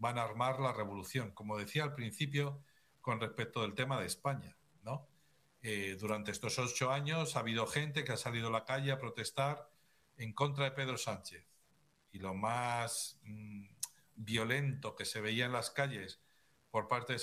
van a armar la revolución. Como decía al principio, con respecto del tema de España, ¿no? Durante estos 8 años ha habido gente que ha salido a la calle a protestar en contra de Pedro Sánchez. Y lo más violento que se veía en las calles por parte de